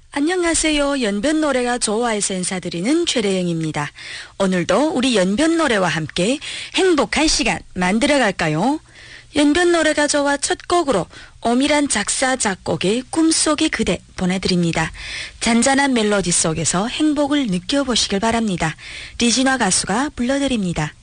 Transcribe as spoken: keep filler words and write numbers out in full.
안녕하세요. 연변 노래가 좋아해서 인사드리는 최래영입니다. 오늘도 우리 연변 노래와 함께 행복한 시간 만들어갈까요? 연변 노래가 좋아 첫 곡으로 오밀한 작사 작곡의 꿈속의 그대 보내드립니다. 잔잔한 멜로디 속에서 행복을 느껴보시길 바랍니다. 리진화 가수가 불러드립니다.